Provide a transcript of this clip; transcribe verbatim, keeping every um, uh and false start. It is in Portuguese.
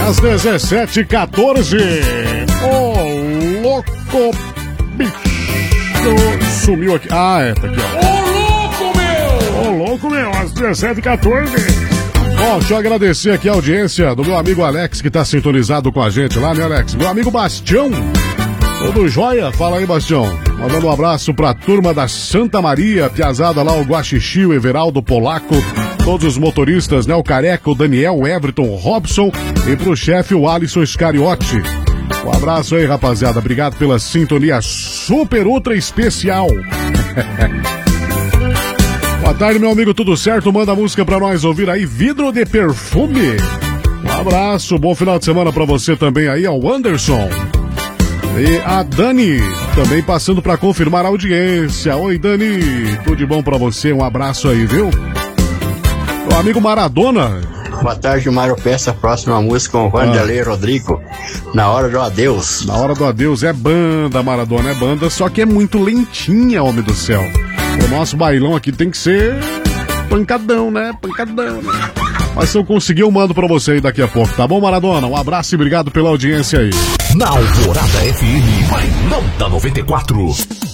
Às dezessete e quatorze. Ô, oh, louco, bicho. Sumiu aqui. Ah, é, tá aqui, ó. Ô, louco, meu! Ô, louco, meu, às dezessete e quatorze. Bom, deixa eu agradecer aqui a audiência do meu amigo Alex, que tá sintonizado com a gente lá, né, Alex? Meu amigo Bastião. Tudo jóia? Fala aí, Bastião. Mandando um abraço pra turma da Santa Maria, piazada lá, o Guaxixi, o Everaldo Polaco, todos os motoristas, né? O Careca, o Daniel, o Everton, o Robson e pro chefe, o Alisson Iscariote. Um abraço aí, rapaziada. Obrigado pela sintonia super ultra especial. Boa tarde, meu amigo. Tudo certo? Manda música pra nós ouvir aí. Vidro de Perfume. Um abraço. Bom final de semana pra você também aí, ao Anderson. E a Dani, também passando para confirmar a audiência. Oi, Dani, tudo de bom para você? Um abraço aí, viu? O amigo Maradona. Boa tarde, Mário. Peça a próxima música com o Vanderlei ah. Rodrigo. Na hora do adeus. Na hora do adeus é banda, Maradona, é banda, só que é muito lentinha, homem do céu. O nosso bailão aqui tem que ser pancadão, né? Pancadão, né? Mas se eu conseguir, eu mando pra você aí daqui a pouco, tá bom, Maradona? Um abraço e obrigado pela audiência aí. Na Alvorada F M, vai não da noventa e quatro.